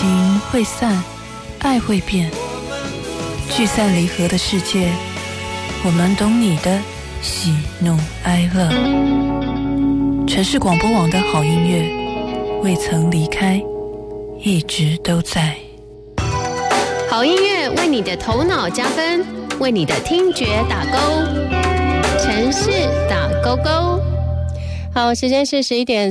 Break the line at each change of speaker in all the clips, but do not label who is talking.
情会散，爱会变，聚散离合的世界，我们懂你的喜怒哀乐。城市广播网的好音乐，未曾离开，一直都在。
好音乐为你的头脑加分，为你的听觉打勾。城市打勾勾。好，时间是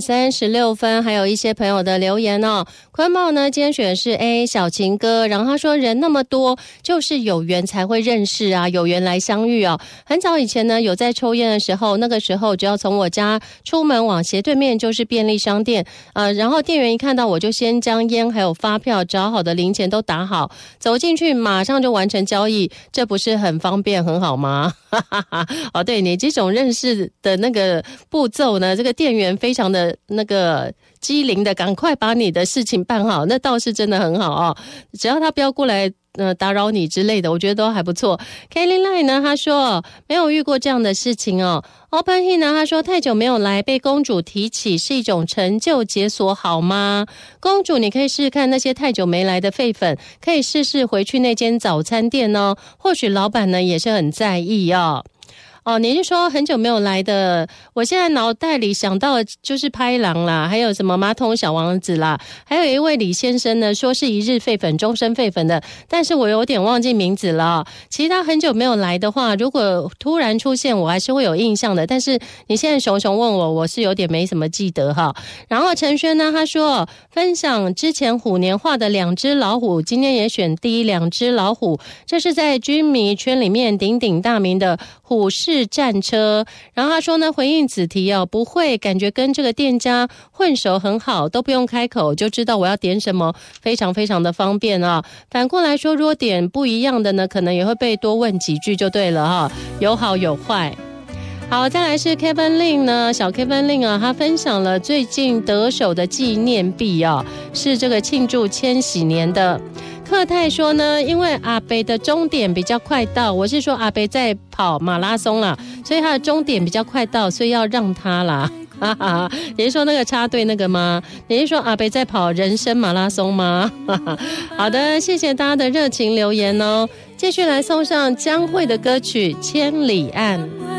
11:36，还有一些朋友的留言哦。坤茂呢，今天选的是 A 小情歌，然后他说人那么多，就是有缘才会认识啊，有缘来相遇哦。很早以前呢，有在抽烟的时候，那个时候只要从我家出门往斜对面就是便利商店，然后店员一看到我就先将烟还有发票找好的零钱都打好，走进去马上就完成交易，这不是很方便很好吗？哦，对，你这种认识的那个步骤呢，这个店员非常的那个机灵的，赶快把你的事情办好，那倒是真的很好哦。只要他不要过来打扰你之类的，我觉得都还不错。Kelly Line 呢，他说没有遇过这样的事情哦。Open He 呢，他说太久没有来，被公主提起是一种成就解锁好吗？公主，你可以试试看那些太久没来的废粉，可以试试回去那间早餐店哦，或许老板呢也是很在意哦。哦，你是说很久没有来的？我现在脑袋里想到的就是拍郎啦，还有什么马桶小王子啦，还有一位李先生呢，说是一日废粉、终身废粉的，但是我有点忘记名字了。其他很久没有来的话，如果突然出现，我还是会有印象的。但是你现在熊熊问我，我是有点没什么记得哈。然后陈轩呢，他说分享之前虎年画的2只老虎，今天也选第2只老虎，这是在军迷圈里面鼎鼎大名的虎式战车。然后他说呢，回应子题哦，不会感觉跟这个店家混熟很好，都不用开口就知道我要点什么，非常非常的方便啊。反过来说，如果点不一样的呢，可能也会被多问几句就对了哈，有好有坏。好，再来是 Kevin Lin 呢，小 Kevin Lin 啊，他分享了最近得手的纪念币啊，是这个庆祝千禧年的。克泰说呢，因为阿北的终点比较快到，我是说阿北在跑马拉松啦，所以他的终点比较快到，所以要让他啦。哈哈，你是说那个插队那个吗？你是说阿北在跑人生马拉松吗？好的，谢谢大家的热情留言哦。继续来送上江蕙的歌曲《千里岸》。